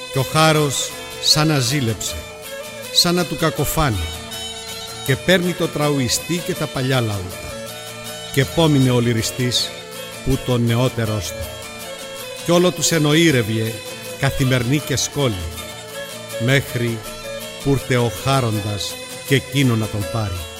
Κι ο χάρος σαν να ζήλεψε, σαν να του κακοφάνει, και παίρνει το τραουιστή και τα παλιά λαούτα, και πόμεινε ο λυριστής που το νεότερός του, κι όλο τους εννοήρευε καθημερινή και σκόλη, μέχρι που ήρθε ο χάροντας και εκείνο να τον πάρει.